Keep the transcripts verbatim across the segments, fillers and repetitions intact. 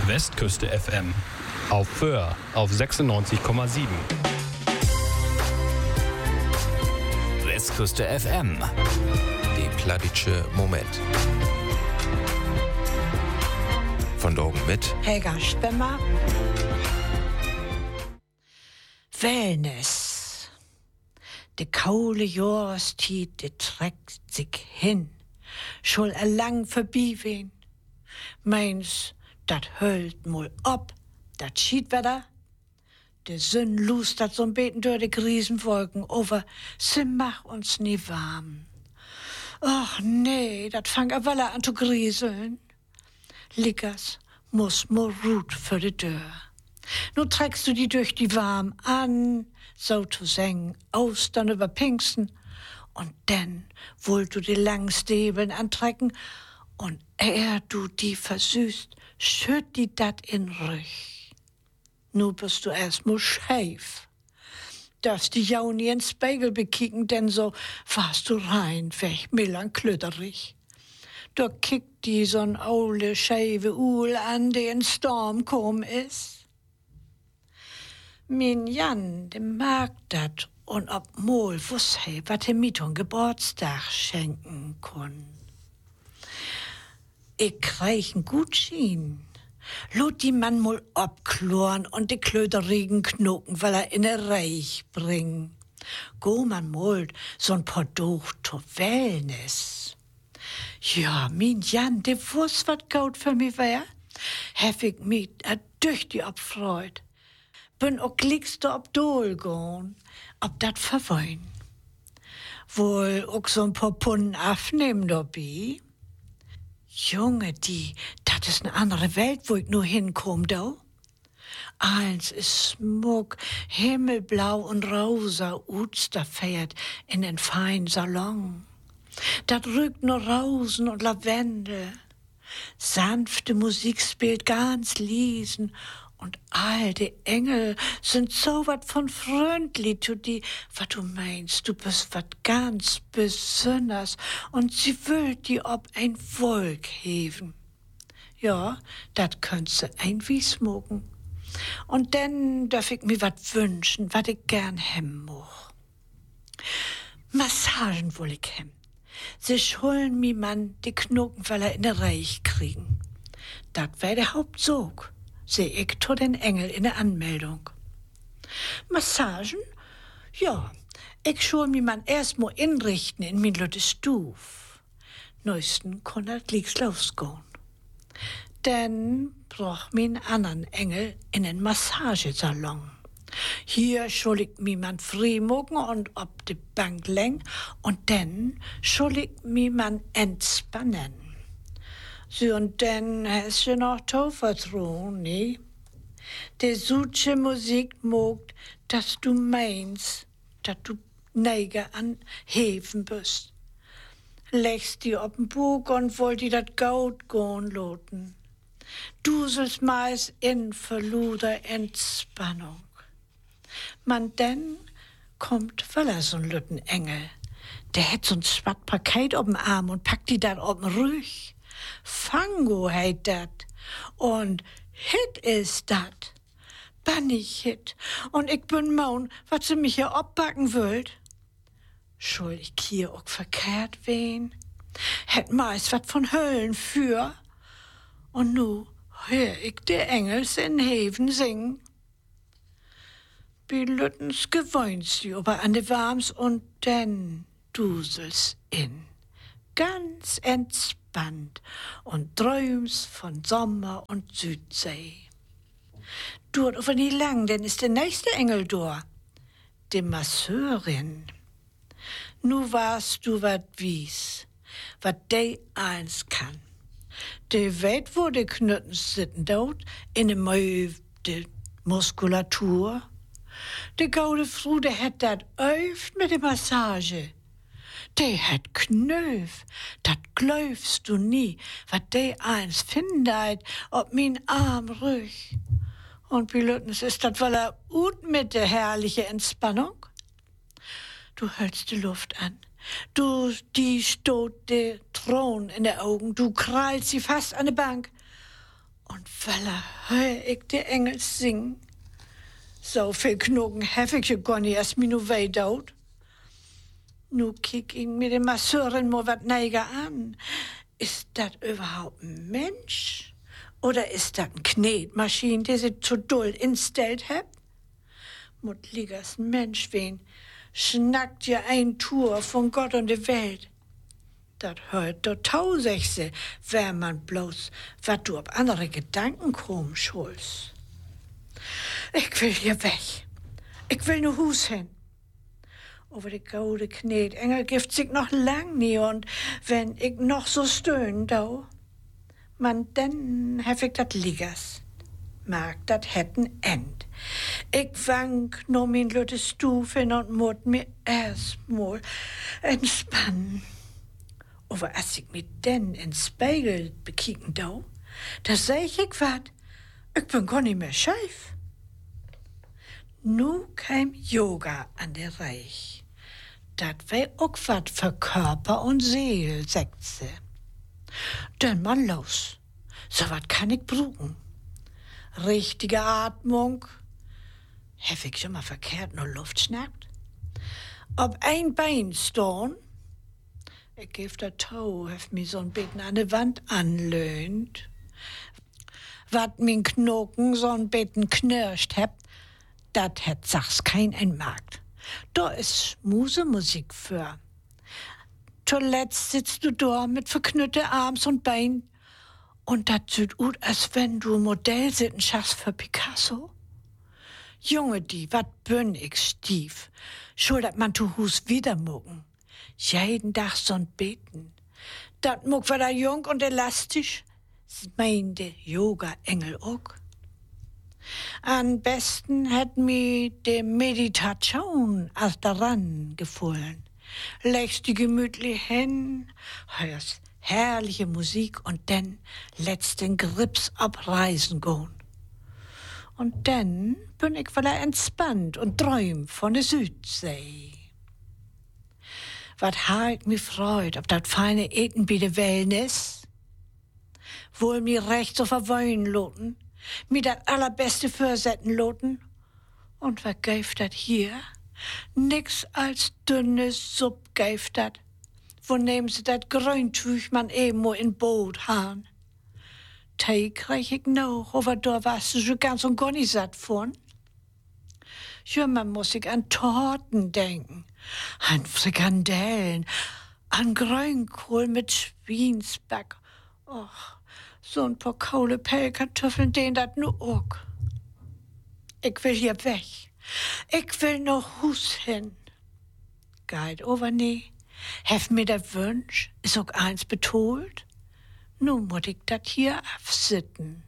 Westküste F M. Auf Föhr auf sechsundneunzig Komma sieben. Westküste F M. Die Pladitsche Moment. Von Drogen mit Helga Spemmer. Wellness. De kaule Jahrestied, de trägt sich hin. Schul er lang vorbei wen. Meins, dat hölt mol ob, dat Schiedwetter. De Sonn lustert so'n beten durch de Riesenwolken over. Sie mach uns nie warm. Ach nee, dat fang a Waller an zu grieseln. Lickers muss mo Rut für de Dörr. Nu trägst du die durch die warm an, so zu singen, Austern über Pinksten. Und dann wollt du die langen Stäbeln antrecken und er du die versüßt, schütt die dat in Rüch. Nu bist du erstmal scheif. Darfst die jau nie in Spiegel bekicken, denn so warst du rein, weg melanklöderig. Da kickt die so'n aule, scheive Uhl an, die in Storm kom is. Min Jan, dem mag dat und ob mol wuss he, wat he mit on Geburtstag schenken kon. Ich krieg n Gutschein. Lot die Mann mol obkloren und die klöderigen Knoken, weil er in ne Reich bring. Go man mol so'n Produkt to Wellness. Ja, min Jan, de wuss wat gaut für mi wär, hef ich mi a durch die abfreut. Bin auch klickste ob Dol gehen, ob dat verwein. Wohl auch so ein paar Punnen aufnehmen dabei. Junge, die, dat is ne andere Welt, wo ich nur hinkomm, da. Eins is Smog, himmelblau und rosa, Utsterfährt in den feinen Salon. Dat rückt nur Rosen und Lavendel. Sanfte Musik spielt ganz leisen. Und all die Engel sind so wat von freundlich zu die, wat du meinst, du bist wat ganz besonders und sie will die ob ein Volk heben. Ja, dat könntest du ein wie smoken. Und dann darf ich mir wat wünschen, wat ich gern hem moch. Massagen will ich hem. Sie schulden mi man die Knokenfeller in der Reich kriegen. Dat wär der Hauptsog. Seh ich to den Engel in der Anmeldung. Massagen? Ja, ich schul mi man erst mo inrichten in min lütte Stuf. Neuesten kon dat lieg's losgehen. Dann brauch min anderen Engel in den Massagesalon. Hier schul ich mi man frimogen und ob de Bank läng und dann schul ich mi man entspannen. So, und dann hast du noch Tauvertrauen, ne? Die südsche Musik mogt, dass du meinst, dass du Neiger an Hefen bist. Legst die ob'n Bug und wollt die dat Gaut gehen loten. Du sollst meist in verluder Entspannung. Man denn kommt Wöller so'n lütten Engel. Der hätt so'n schwatt Paket ob'n Arm und packt die dat ob'n Rüch. Fango heit dat. Und Hit is dat. Banni Hit. Und ich bin maun, wat sie mich hier obbacken wollt. Schuld ich hier auch verkehrt wen? Hätt meist wat von Höllen für. Und nu hör ich de Engels in Heven singen. Bi Lüttens gewöhnst du aber an de Warms und denn duselst in. Ganz entspannt und träumst von Sommer und Südsee. Dort auf nie lang, denn ist der nächste Engel dort, die Masseurin. Nu warst du wat wies, wat de eins kann. De weet wo de Knöten sitten dort, in de Mäu, de Muskulatur. De gaude Frau, de het dat öft mit de Massage. De het knöf, dat glaubst du nie, wat de eins findet, ob min Arm rüch. Und Pilotens ist dat weil er ut mit der herrliche Entspannung? Du hältst die Luft an. Du, die stot der Thron in der Augen. Du krallst sie fast an der Bank. Und weil hör ich die Engel singen. So viel Knogen hab ich ja gar nicht, als mir nu weh tut. Nu kick ich mir den Masseurin mal wat neiger an. Ist das überhaupt ein Mensch? Oder ist das ein Knetmaschine, die sich zu doll instellt hat? Mut liegers Mensch wen, schnackt ja ein Tour von Gott und der Welt. Dat hört do tausig se, wär man bloß, wat du ob andere Gedanken krumm schulst. Ich will hier weg. Ich will nur Hus hin. Over die goude Knetengel gift sich noch lang nie und wenn ich noch so stöhn, da, man denn hef ich dat liegers. Mag dat hätten end. Ich wank no min lütte Stufe und mut mir erstmal entspannen. Aber als ich mich denn ins Spiegel bekicken da, da seh ich wat, ich bin gar nicht mehr scheif. Nu kam Yoga an der Reich. Dat wär auch wat für Körper und Seele, sagt sie. Denn mal los, so wat kann ich brauchen. Richtige Atmung. Hab ich schon mal verkehrt nur Luft schnappt? Ob ein Bein stehen, ich geb der Toe, hab mich so ein bisschen an die Wand anlehnt. Wat min Knochen so ein bisschen knirscht hab, dat hätt sachs kein Markt. Da ist Musemusik für. Zuletzt sitzt du da mit verknütte Arms und Bein und dat sieht ut, als wenn du Modell sitten schaffst für Picasso. Junge, die, wat bin ich stief. Schuldet man tu Hus wieder mucken. Jeden Tag so'n beten. Dat muck war da jung und elastisch, meinte Yoga-Engel auch. Am besten hätt mi de Meditation als daran gefallen. Legst die gemütlich hin, hörst herrliche Musik und dann letzt den Grips abreisen gehen. Und dann bin ich wieder entspannt und träum von der Südsee. Wat ha ich mi freut, ob dat feine Eten bei de Wellness? Wohl mi recht so verwöhnen loten, mi dat allerbeste Försetten loten. Und wat gäft dat hier? Nix als dünnes Supp gäft dat. Wo nehmen sie dat Grüntüch man eben mo in Boot han? Tee krieg ich noch, aber da warst du schon ganz und gar nicht satt von. Ja, man muss sich an Torten denken, an Frikandellen, an Grünkohl mit Schweinsback. Och, so ein paar kaule Pellkartoffeln, den dat nu auch. Ich will hier weg. Ich will noch Hus hin. Geht over nie. Hef mir der Wünsch, is auch eins betolt. Nu muss ich dat hier afsitten.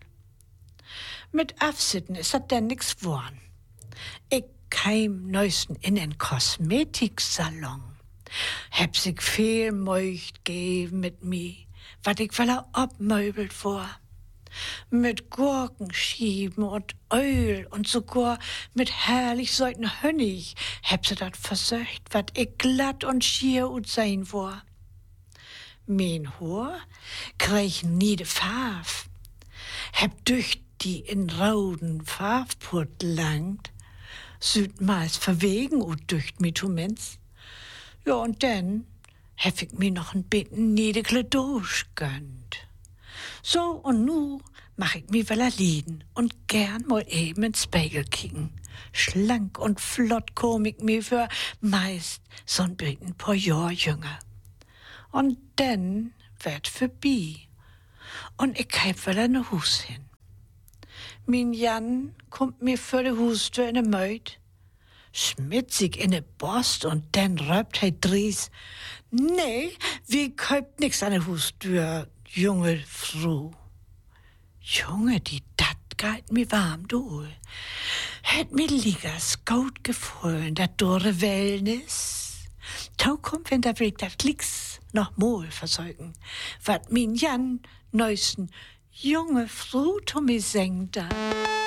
Mit afsitten is dat denn nix worn. Ich keim neuesten in den Kosmetiksalon. Hab sich viel Möcht geben mit mi, wat ich weil er obmöbelt war. Mit Gurkenschieben und Öl und sogar mit herrlich säuten Honig hab sie dat versöcht, wat ich glatt und schier und sein war. Mein Haar krieg nie de Farb, hab durch die in roten Farbput langt, süd meist verwegen und durch mi Tumens. Ja, und dann hab ich mir noch ein bisschen niedekle durchgönnt. So, und nu mach ich mi weller lieden und gern mal eben ins Spiegel kicken. Schlank und flott komm ich mir für meist so ein bisschen paar Jahr jünger. Und dann werd vorbei. Und ich hab weller ne Hus hin. Min Jan kommt mir für de Hustür in de Meut, schmitzig in de Borst und dann röpt he dries. Nee, wie kauft nix an de Hustür, junge Frau. Junge, die dat geht mir warm, du. Hätt mir liegers gut gefallen, dat dore Wellness. Tau kommt, wenn da will dat Klicks noch mal versorgen, wat min Jan neuesten junge Frau to mi sengt da.